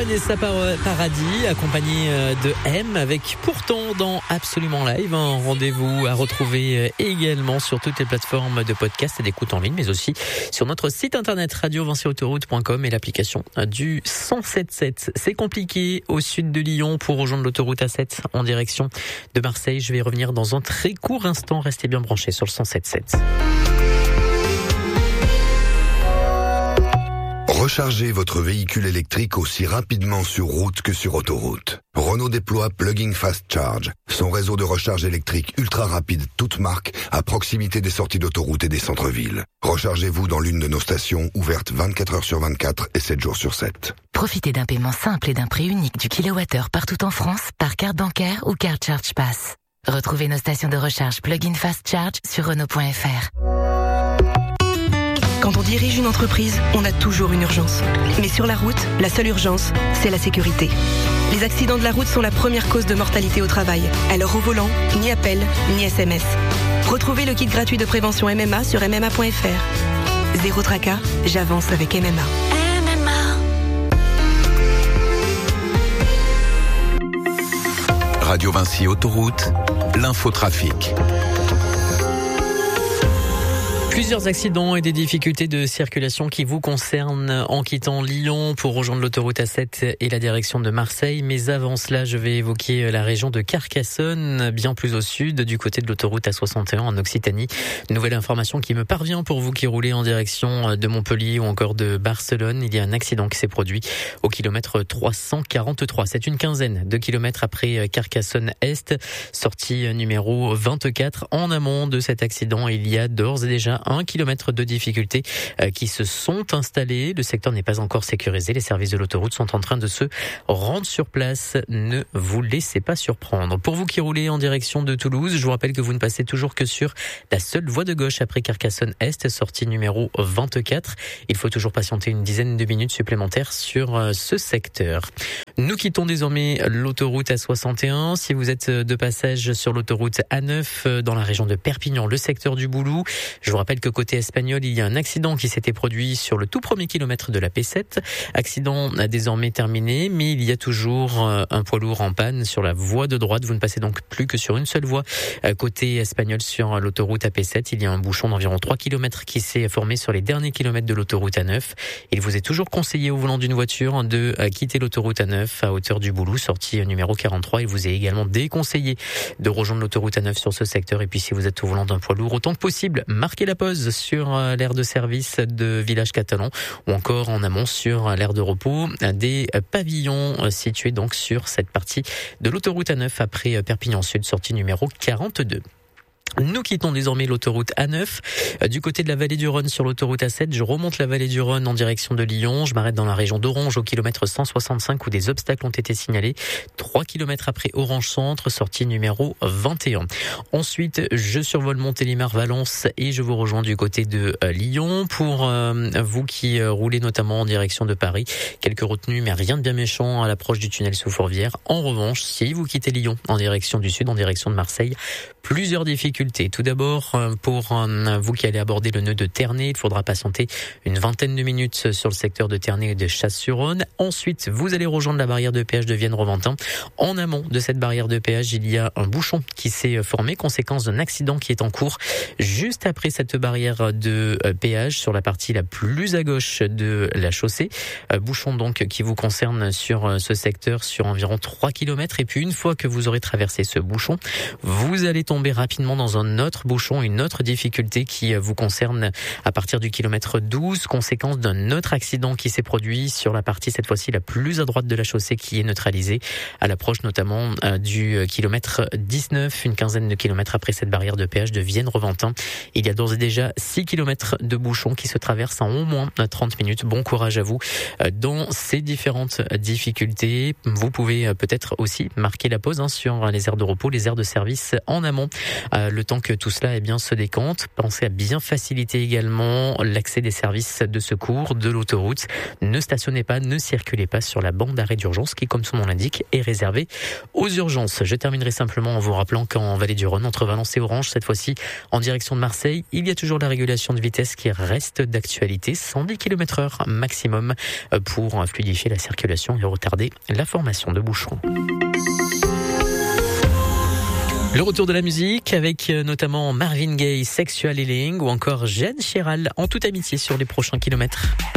Vanessa Paradis, accompagnée de M, avec Pourtant dans Absolument Live. Un rendez-vous à retrouver également sur toutes les plateformes de podcast et d'écoute en ligne, mais aussi sur notre site internet radio-autoroute.com et l'application du 107.7. C'est compliqué au sud de Lyon pour rejoindre l'autoroute A7 en direction de Marseille. Je vais y revenir dans un très court instant. Restez bien branchés sur le 107.7. Rechargez votre véhicule électrique aussi rapidement sur route que sur autoroute. Renault déploie Plug-in Fast Charge, son réseau de recharge électrique ultra rapide toute marque à proximité des sorties d'autoroute et des centres-villes. Rechargez-vous dans l'une de nos stations ouvertes 24 heures sur 24 et 7 jours sur 7. Profitez d'un paiement simple et d'un prix unique du kilowattheure partout en France par carte bancaire ou carte Charge Pass. Retrouvez nos stations de recharge Plug-in Fast Charge sur Renault.fr. Quand on dirige une entreprise, on a toujours une urgence. Mais sur la route, la seule urgence, c'est la sécurité. Les accidents de la route sont la première cause de mortalité au travail. Alors au volant, ni appel, ni SMS. Retrouvez le kit gratuit de prévention MMA sur MMA.fr. Zéro tracas, j'avance avec MMA. Radio Vinci Autoroute, l'infotrafic. Plusieurs accidents et des difficultés de circulation qui vous concernent en quittant Lyon pour rejoindre l'autoroute A7 et la direction de Marseille. Mais avant cela, je vais évoquer la région de Carcassonne, bien plus au sud, du côté de l'autoroute A61 en Occitanie. Nouvelle information qui me parvient pour vous qui roulez en direction de Montpellier ou encore de Barcelone. Il y a un accident qui s'est produit au kilomètre 343. C'est une quinzaine de kilomètres après Carcassonne-Est, sortie numéro 24. En amont de cet accident, il y a d'ores et déjà 1 kilomètre de difficultés qui se sont installées. Le secteur n'est pas encore sécurisé. Les services de l'autoroute sont en train de se rendre sur place. Ne vous laissez pas surprendre. Pour vous qui roulez en direction de Toulouse, je vous rappelle que vous ne passez toujours que sur la seule voie de gauche après Carcassonne-Est, sortie numéro 24. Il faut toujours patienter une dizaine de minutes supplémentaires sur ce secteur. Nous quittons désormais l'autoroute A61. Si vous êtes de passage sur l'autoroute A9 dans la région de Perpignan, le secteur du Boulou, je vous rappelle que côté espagnol, il y a un accident qui s'était produit sur le tout premier kilomètre de la P7. Accident a désormais terminé, mais il y a toujours un poids lourd en panne sur la voie de droite. Vous ne passez donc plus que sur une seule voie. Côté espagnol, sur l'autoroute AP7, il y a un bouchon d'environ 3 km qui s'est formé sur les derniers kilomètres de l'autoroute A9. Il vous est toujours conseillé au volant d'une voiture de quitter l'autoroute A9 à hauteur du Boulou, sortie numéro 43. Il vous est également déconseillé de rejoindre l'autoroute A9 sur ce secteur. Et puis si vous êtes au volant d'un poids lourd, autant que possible, marquez la pause sur l'aire de service de Village Catalan ou encore en amont sur l'aire de repos des pavillons situés donc sur cette partie de l'autoroute A9 après Perpignan Sud, sortie numéro 42. Nous quittons désormais l'autoroute A9. Du côté de la vallée du Rhône sur l'autoroute A7, je remonte la vallée du Rhône en direction de Lyon. Je m'arrête dans la région d'Orange au kilomètre 165 où des obstacles ont été signalés. 3 kilomètres après Orange Centre, sortie numéro 21. Ensuite, je survole Montélimar-Valence et je vous rejoins du côté de Lyon. Pour vous qui roulez notamment en direction de Paris, quelques retenues mais rien de bien méchant à l'approche du tunnel sous Fourvière. En revanche, si vous quittez Lyon en direction du sud, en direction de Marseille, plusieurs difficultés. Tout d'abord, pour vous qui allez aborder le nœud de Ternay, il faudra patienter une vingtaine de minutes sur le secteur de Ternay et de Chasse-sur-Rhône. Ensuite, vous allez rejoindre la barrière de péage de Vienne-Roventin. En amont de cette barrière de péage, il y a un bouchon qui s'est formé, conséquence d'un accident qui est en cours juste après cette barrière de péage sur la partie la plus à gauche de la chaussée. Bouchon donc qui vous concerne sur ce secteur sur environ 3 km. Et puis une fois que vous aurez traversé ce bouchon, vous allez tomber rapidement dans un autre bouchon, une autre difficulté qui vous concerne à partir du kilomètre 12, conséquence d'un autre accident qui s'est produit sur la partie cette fois-ci la plus à droite de la chaussée qui est neutralisée à l'approche notamment du kilomètre 19, une quinzaine de kilomètres après cette barrière de péage de Vienne-Roventin. Il y a d'ores et déjà 6 kilomètres de bouchons qui se traversent en au moins 30 minutes. Bon courage à vous dans ces différentes difficultés. Vous pouvez peut-être aussi marquer la pause sur les aires de repos, les aires de service en amont. le temps que tout cela se décante. Pensez à bien faciliter également l'accès des services de secours de l'autoroute. Ne stationnez pas, ne circulez pas sur la bande d'arrêt d'urgence qui, comme son nom l'indique, est réservée aux urgences. Je terminerai simplement en vous rappelant qu'en Vallée du Rhône, entre Valence et Orange, cette fois-ci en direction de Marseille, il y a toujours la régulation de vitesse qui reste d'actualité, 110 km/h maximum pour fluidifier la circulation et retarder la formation de bouchons. Le retour de la musique avec notamment Marvin Gaye, Sexual Healing ou encore Jeanne Chéral en toute amitié sur les prochains kilomètres.